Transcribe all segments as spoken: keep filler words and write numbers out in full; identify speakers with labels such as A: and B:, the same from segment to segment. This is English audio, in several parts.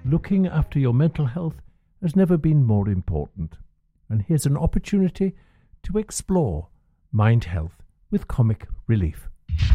A: looking after your mental health has never been more important. And here's an opportunity to explore mind health with Comic Relief.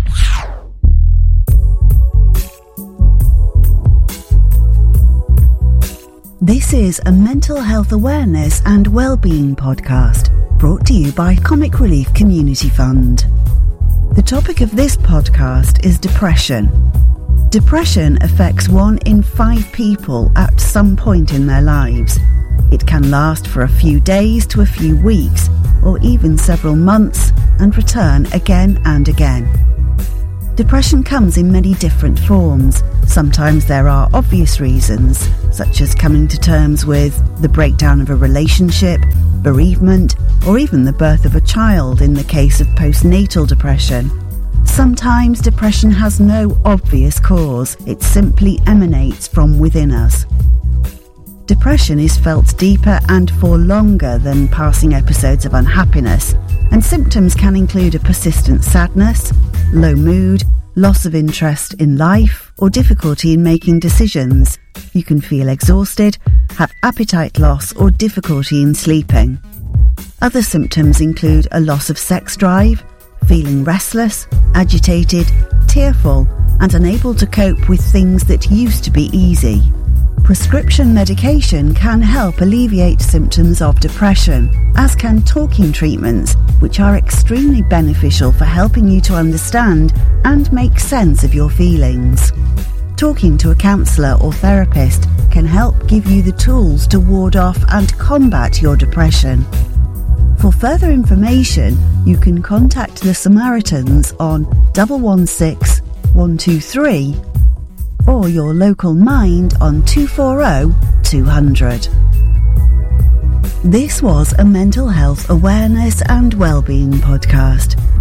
B: This is a mental health awareness and wellbeing podcast brought to you by Comic Relief Community Fund. The topic of this podcast is depression. Depression affects one in five people at some point in their lives. It can last for a few days to a few weeks, or even several months, and return again and again. Depression comes in many different forms. Sometimes there are obvious reasons, such as coming to terms with the breakdown of a relationship, bereavement, or even the birth of a child in the case of postnatal depression. Sometimes depression has no obvious cause, it simply emanates from within us. Depression is felt deeper and for longer than passing episodes of unhappiness, and symptoms can include a persistent sadness, low mood, loss of interest in life, or difficulty in making decisions. You can feel exhausted, have appetite loss, or difficulty in sleeping. Other symptoms include a loss of sex drive, feeling restless, agitated, tearful, and unable to cope with things that used to be easy. Prescription medication can help alleviate symptoms of depression, as can talking treatments, which are extremely beneficial for helping you to understand and make sense of your feelings. Talking to a counsellor or therapist can help give you the tools to ward off and combat your depression. For further information, you can contact the Samaritans on one one six, one two three or your local Mind on two four zero, two hundred. This was a mental health awareness and wellbeing podcast